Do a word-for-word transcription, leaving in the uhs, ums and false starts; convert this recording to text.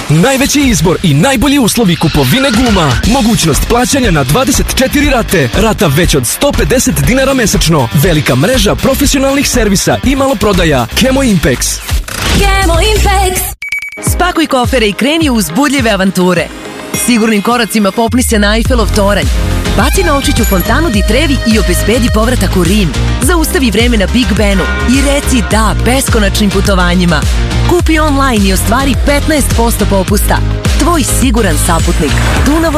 Najveći izbor i najbolji uslovi kupovine guma. Mogućnost plaćanja na dvadeset četiri rate. Rata već od sto pedeset dinara mesečno. Velika mreža profesionalnih servisa i maloprodaja. Kemo Impex. Kemo Impex. Spakuj kofere i kreni u uzbudljive avanture. Sigurnim koracima popni se na Eiffelov toranj. Baci novčić u fontanu di Trevi i obezbedi povratak u Rim. Zaustavi vreme na Big Benu i reci da beskonačnim putovanjima. Kupi online i ostvari petnaest posto popusta. Tvoj siguran saputnik. Dunav